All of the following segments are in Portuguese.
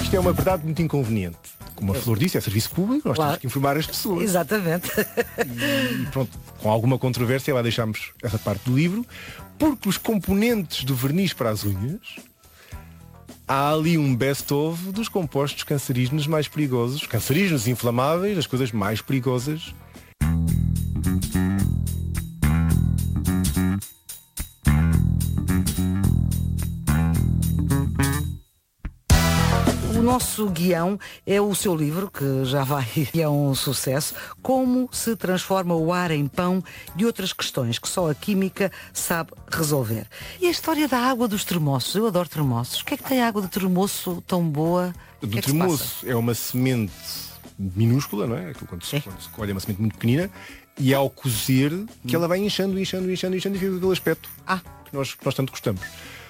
Isto é uma verdade muito inconveniente. Como a Flor disse, é serviço público, nós Claro. temos que informar as pessoas. Exatamente. E pronto, com alguma controvérsia lá deixámos essa parte do livro, porque os componentes do verniz para as unhas, há ali um best-of dos compostos cancerígenos mais perigosos, cancerígenos inflamáveis, as coisas mais perigosas. O nosso guião é o seu livro, que já vai e é um sucesso, Como se transforma o ar em pão e outras questões que só a química sabe resolver. E a história da água dos termossos, eu adoro termossos. O que é que tem a água do termoço tão boa? O Do que é que se termoço é uma semente minúscula, não é? Quando se colhe é uma semente muito pequenina, e ao cozer que ela vai inchando e fica com aquele aspecto que nós tanto gostamos.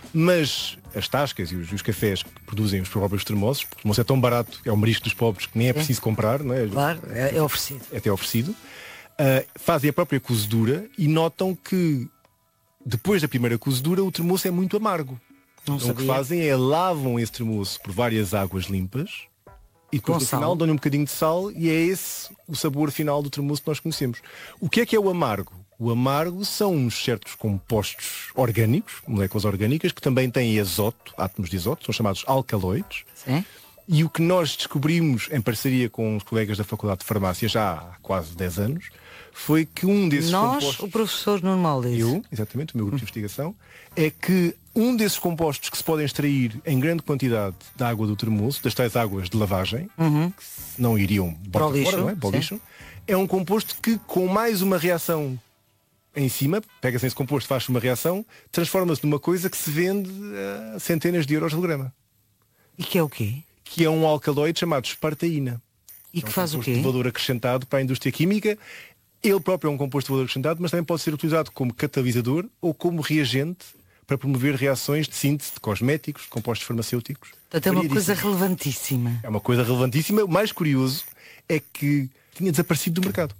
Mas as tascas e os cafés que produzem os próprios termossos, porque o termoço é tão barato, é o marisco dos pobres, que nem é preciso comprar, não é? Claro, é oferecido. É até oferecido. Fazem a própria cozedura e notam que depois da primeira cozedura o termoço é muito amargo. Não Então o que sabia. fazem é lavam esse termoço por várias águas limpas e depois Com no sal. final dão-lhe um bocadinho de sal e é esse o sabor final do termoço que nós conhecemos. O que é o amargo? O amargo são uns certos compostos orgânicos, moléculas orgânicas, que também têm azoto, átomos de azoto, são chamados alcaloides. Sim. E o que nós descobrimos em parceria com os colegas da Faculdade de Farmácia já há quase 10 anos foi que um desses Nós, compostos... o professor Nuno Maldiz. Eu, exatamente, o meu grupo de investigação, é que um desses compostos que se podem extrair em grande quantidade da água do termoço, das tais águas de lavagem, que não iriam Para o fora, lixo, não é? Para o sim. lixo, é um composto que com mais uma reação em cima, pega-se esse composto, faz uma reação, transforma-se numa coisa que se vende a centenas de euros de grama, E que é o quê? que é um alcaloide chamado espartaína. E que faz o Composto quê? de valor acrescentado para a indústria química. Ele próprio é um composto de valor acrescentado, mas também pode ser utilizado como catalisador ou como reagente para promover reações de síntese de cosméticos, de compostos farmacêuticos. Portanto, é uma coisa Variedíssimo. relevantíssima. É uma coisa relevantíssima. O mais curioso é que tinha desaparecido do mercado.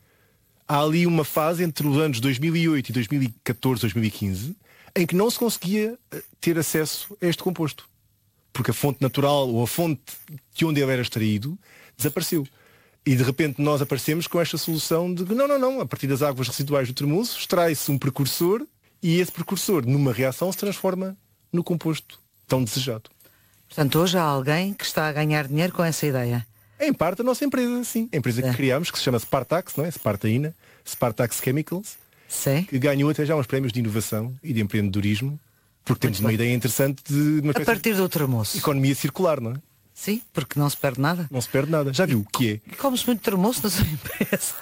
Há ali uma fase entre os anos 2008 e 2014, 2015, em que não se conseguia ter acesso a este composto. Porque a fonte natural ou a fonte de onde ele era extraído desapareceu. E de repente nós aparecemos com esta solução de que não, a partir das águas residuais do termoço extrai-se um precursor e esse precursor numa reação se transforma no composto tão desejado. Portanto, hoje há alguém que está a ganhar dinheiro com essa ideia. Em parte a nossa empresa, sim. A empresa que criámos, que se chama Spartax, não é? Spartaína, Spartax Chemicals, Sim. que ganhou até já uns prémios de inovação e de empreendedorismo, porque temos Muito uma bem. ideia interessante de uma A espécie partir do termoço. de economia circular, não é? Sim, porque não se perde nada. Não se perde nada. Já viu o que é? E come-se muito termoço na sua empresa.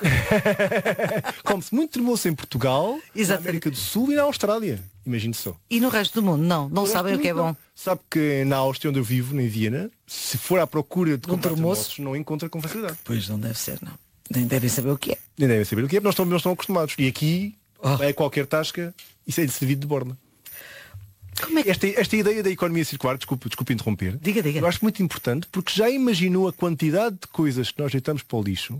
Come-se muito termoço em Portugal, na Exatamente. América do Sul e na Austrália. Imagine só. E no resto do mundo, não sabem o que é bom. Sabe que na Áustria, onde eu vivo, em Viena, se for à procura de comprar termoço? termossos, não encontra com facilidade. Pois não deve ser, não. Nem devem saber o que é. Nem devem saber o que é, porque não estão acostumados. E aqui, é qualquer tasca, isso é servido de borda. Como é que... Esta ideia da economia circular, desculpe interromper, Diga. eu acho muito importante, porque já imaginou a quantidade de coisas que nós deitamos para o lixo,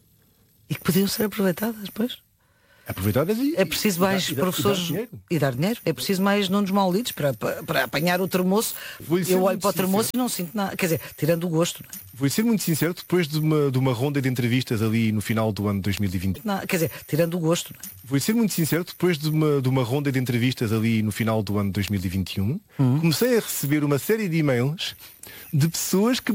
E que podiam ser aproveitadas depois. aproveitadas e... É preciso mais professores e dar dinheiro. e dar dinheiro. É preciso mais Nunos Maulidos para apanhar o termoço. Vou-lhe ser Eu olho muito para o termoço sincero. e não sinto nada. Quer dizer, tirando o gosto. Não é? Vou ser muito sincero, depois de uma ronda de entrevistas ali no final do ano de 2020, Quer dizer, tirando o gosto. Não é? vou ser muito sincero, depois de uma ronda de entrevistas ali no final do ano de 2021, comecei a receber uma série de e-mails de pessoas que